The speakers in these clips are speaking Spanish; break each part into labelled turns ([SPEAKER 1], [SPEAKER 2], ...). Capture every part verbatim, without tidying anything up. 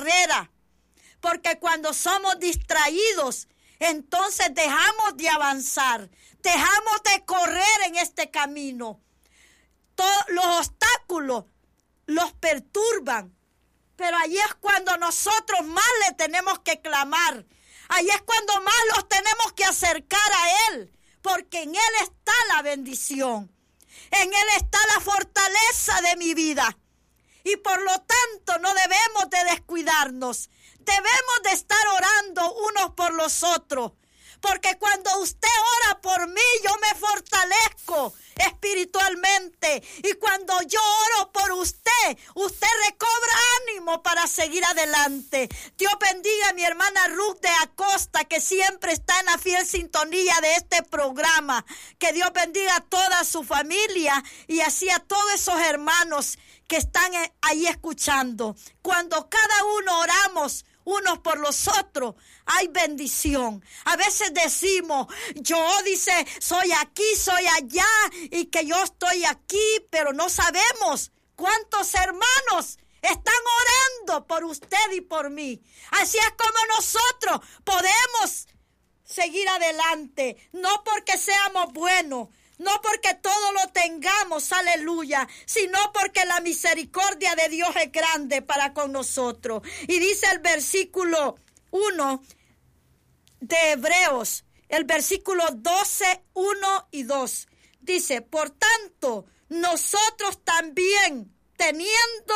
[SPEAKER 1] severa, porque cuando somos distraídos, entonces dejamos de avanzar, dejamos de correr en este camino. Todos los obstáculos los perturban, pero ahí es cuando nosotros más le tenemos que clamar. Ahí es cuando más los tenemos que acercar a Él, porque en Él está la bendición. En Él está la fortaleza de mi vida. Y por lo tanto no debemos de descuidarnos. Debemos de estar orando unos por los otros. Porque cuando usted ora por mí, yo me fortalezco espiritualmente. Y cuando yo oro por usted, usted recobra ánimo para seguir adelante. Dios bendiga a mi hermana Ruth de Acosta, que siempre está en la fiel sintonía de este programa. Que Dios bendiga a toda su familia y así a todos esos hermanos que están ahí escuchando. Cuando cada uno oramos unos por los otros, hay bendición. A veces decimos, yo, dice, soy aquí, soy allá, y que yo estoy aquí, pero no sabemos cuántos hermanos están orando por usted y por mí. Así es como nosotros podemos seguir adelante, no porque seamos buenos, no porque todo lo tengamos, aleluya, sino porque la misericordia de Dios es grande para con nosotros. Y dice el versículo uno de Hebreos, el versículo doce, uno y dos. Dice, por tanto, nosotros también, teniendo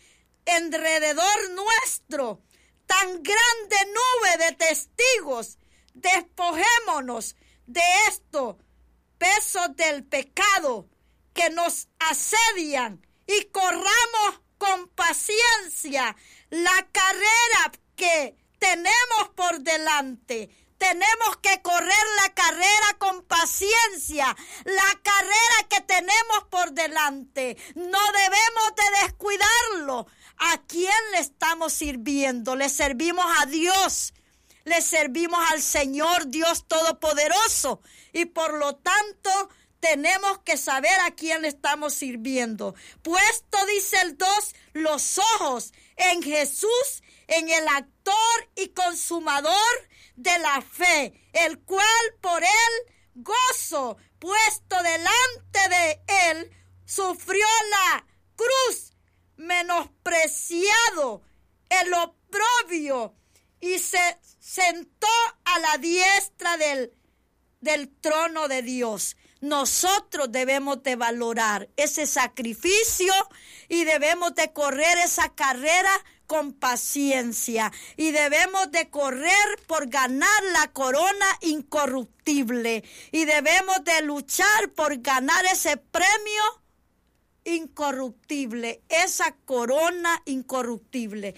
[SPEAKER 1] alrededor nuestro tan grande nube de testigos, despojémonos de esto, pesos del pecado que nos asedian, y corramos con paciencia la carrera que tenemos por delante. Tenemos que correr la carrera con paciencia, la carrera que tenemos por delante. No debemos de descuidarlo. ¿A quién le estamos sirviendo? Le servimos a Dios. Le servimos al Señor Dios Todopoderoso, y por lo tanto tenemos que saber a quién le estamos sirviendo. Puesto, dice el dos, los ojos en Jesús, en el autor y consumador de la fe, el cual por el gozo puesto delante de él sufrió la cruz, menospreciado el oprobio, y se sentó a la diestra del, del trono de Dios. Nosotros debemos de valorar ese sacrificio y debemos de correr esa carrera con paciencia. Y debemos de correr por ganar la corona incorruptible. Y debemos de luchar por ganar ese premio incorruptible, esa corona incorruptible.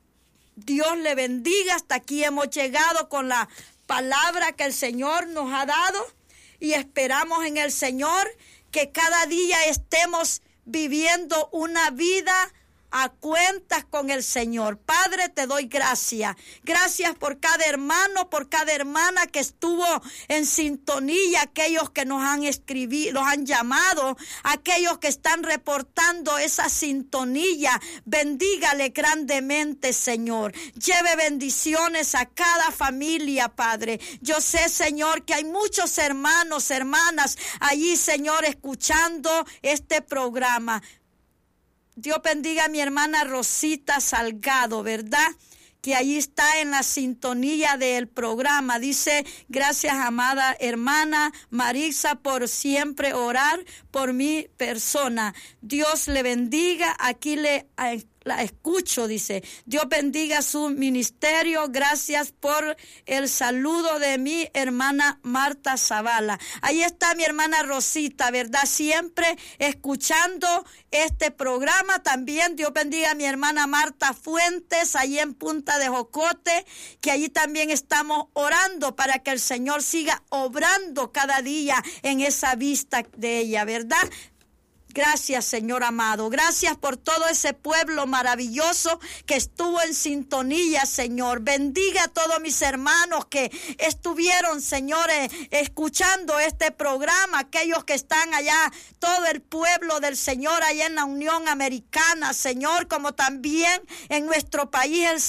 [SPEAKER 1] Dios le bendiga. Hasta aquí hemos llegado con la palabra que el Señor nos ha dado, y esperamos en el Señor que cada día estemos viviendo una vida a cuentas con el Señor. Padre, te doy gracias. Gracias por cada hermano, por cada hermana que estuvo en sintonía, aquellos que nos han escribido, los han llamado, aquellos que están reportando esa sintonía. Bendígale grandemente, Señor. Lleve bendiciones a cada familia, Padre. Yo sé, Señor, que hay muchos hermanos, hermanas allí, Señor, escuchando este programa. Dios bendiga a mi hermana Rosita Salgado, ¿verdad? Que allí está en la sintonía del programa. Dice, gracias, amada hermana Marisa, por siempre orar por mi persona. Dios le bendiga. Aquí le la escucho, dice. Dios bendiga su ministerio. Gracias por el saludo de mi hermana Marta Zavala. Ahí está mi hermana Rosita, ¿verdad? Siempre escuchando este programa. También Dios bendiga a mi hermana Marta Fuentes, ahí en Punta de Jocote, que allí también estamos orando para que el Señor siga obrando cada día en esa vista de ella, ¿verdad? Gracias, Señor amado. Gracias por todo ese pueblo maravilloso que estuvo en sintonía, Señor. Bendiga a todos mis hermanos que estuvieron, señores, escuchando este programa. Aquellos que están allá, todo el pueblo del Señor allá en la Unión Americana, Señor, como también en nuestro país, El